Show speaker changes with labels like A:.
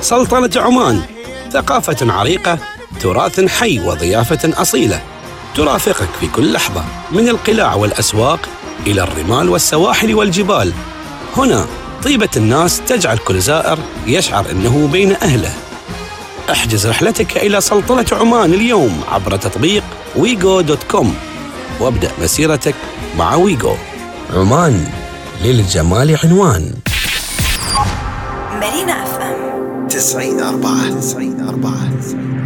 A: سلطنة عمان، ثقافة عريقة، تراث حي وضيافة أصيلة ترافقك في كل لحظة، من القلاع والأسواق إلى الرمال والسواحل والجبال. هنا طيبة الناس تجعل كل زائر يشعر أنه بين أهله. احجز رحلتك إلى سلطنة عمان اليوم عبر تطبيق wigo.com وابدأ مسيرتك مع ويغو. عمان للجمال عنوان.
B: مارينا FM
C: 90.4.